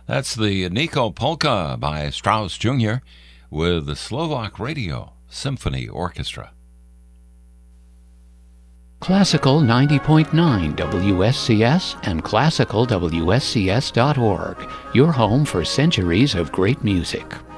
That's the Nico Polka by Strauss Jr. with the Slovak Radio Symphony Orchestra. Classical 90.9 WSCS and classicalwscs.org, your home for centuries of great music.